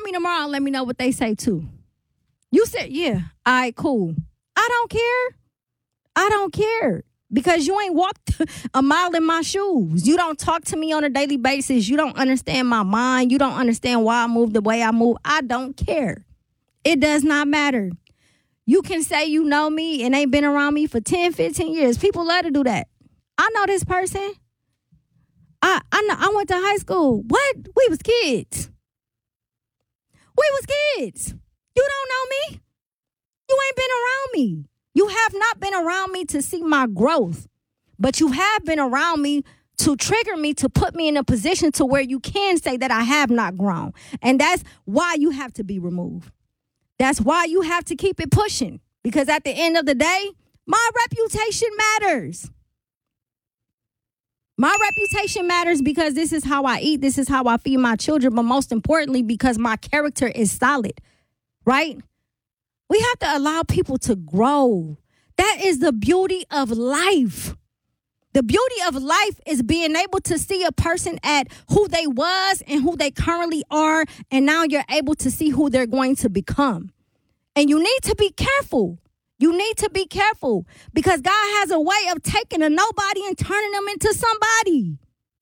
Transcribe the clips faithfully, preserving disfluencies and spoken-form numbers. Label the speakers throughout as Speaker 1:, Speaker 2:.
Speaker 1: me tomorrow and let me know what they say too. You said, yeah, all right, cool. I don't care. I don't care. Because you ain't walked a mile in my shoes. You don't talk to me on a daily basis. You don't understand my mind. You don't understand why I move the way I move. I don't care. It does not matter. You can say you know me and ain't been around me for ten, fifteen years. People love to do that. I know this person. I I know I went to high school. What? We was kids. We was kids. You don't know me. You ain't been around me. You have not been around me to see my growth, but you have been around me to trigger me, to put me in a position to where you can say that I have not grown. And that's why you have to be removed. That's why you have to keep it pushing, because at the end of the day, my reputation matters. My reputation matters because this is how I eat. This is how I feed my children. But most importantly, because my character is solid, right? We have to allow people to grow. That is the beauty of life. The beauty of life is being able to see a person at who they was and who they currently are, and now you're able to see who they're going to become. And you need to be careful. You need to be careful because God has a way of taking a nobody and turning them into somebody.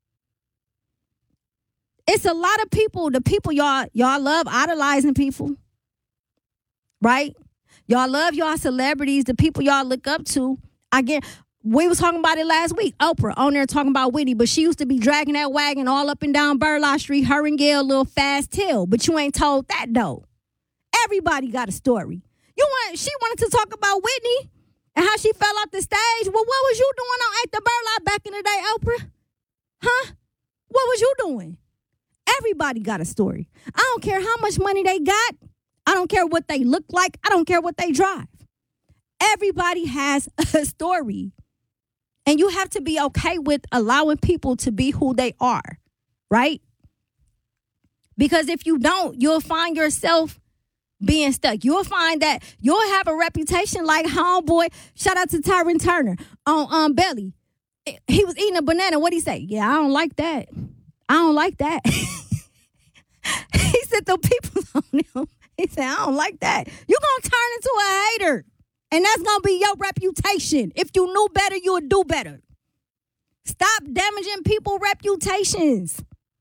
Speaker 1: It's a lot of people, the people y'all y'all love idolizing people. Right? Y'all love y'all celebrities, the people y'all look up to. Again, we was talking about it last week. Oprah on there talking about Whitney, but she used to be dragging that wagon all up and down Burleigh Street, her and Gail, little fast tail. But you ain't told that though. Everybody got a story. You want? She wanted to talk about Whitney and how she fell off the stage. Well, what was you doing on Ain't the Burleigh back in the day, Oprah? Huh? What was you doing? Everybody got a story. I don't care how much money they got. I don't care what they look like. I don't care what they drive. Everybody has a story. And you have to be okay with allowing people to be who they are, right? Because if you don't, you'll find yourself being stuck. You'll find that you'll have a reputation like homeboy. Shout out to Tyron Turner on um, Belly. He was eating a banana. What'd he say? Yeah, I don't like that. I don't like that. He said the people on him. He said, I don't like that. You're going to turn into a hater. And that's going to be your reputation. If you knew better, you would do better. Stop damaging people's reputations.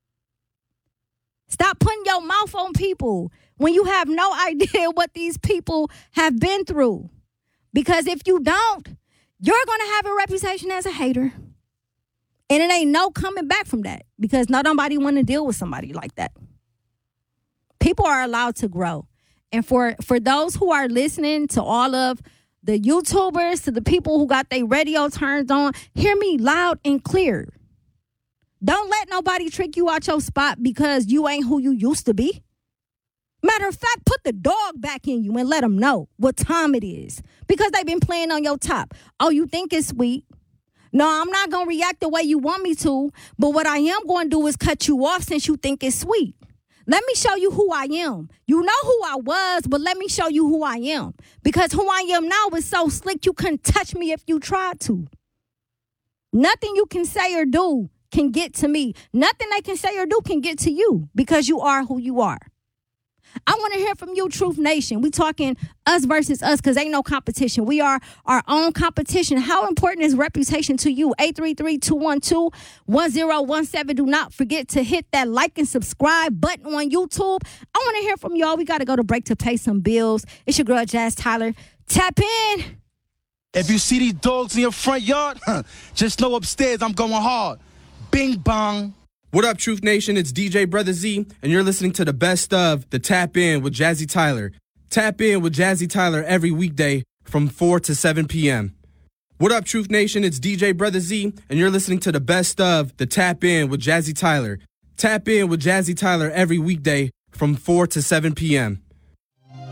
Speaker 1: Stop putting your mouth on people when you have no idea what these people have been through. Because if you don't, you're going to have a reputation as a hater. And it ain't no coming back from that because not nobody want to deal with somebody like that. People are allowed to grow. And for, for those who are listening, to all of the YouTubers, to the people who got their radio turned on, hear me loud and clear. Don't let nobody trick you out your spot because you ain't who you used to be. Matter of fact, put the dog back in you and let them know what time it is. Because they've been playing on your top. Oh, you think it's sweet? No, I'm not going to react the way you want me to. But what I am going to do is cut you off since you think it's sweet. Let me show you who I am. You know who I was, but let me show you who I am. Because who I am now is so slick, you couldn't touch me if you tried to. Nothing you can say or do can get to me. Nothing they can say or do can get to you because you are who you are. I want to hear from you, Truth Nation. We talking us versus us because ain't no competition. We are our own competition. How important is reputation to you? eight three three, two one two, one zero one seven. Do not forget to hit that like and subscribe button on YouTube. I want to hear from y'all. We got to go to break to pay some bills. It's your girl, Jazz Tyler. Tap in.
Speaker 2: If you see these dogs in your front yard, huh, just know upstairs I'm going hard. Bing bong.
Speaker 3: What up, Truth Nation? It's D J Brother Z, and you're listening to the best of the Tap In with Jazzy Tyler. Tap In with Jazzy Tyler every weekday from four to seven p.m. What up, Truth Nation? It's D J Brother Z, and you're listening to the best of the Tap In with Jazzy Tyler. Tap In with Jazzy Tyler every weekday from four to seven p.m.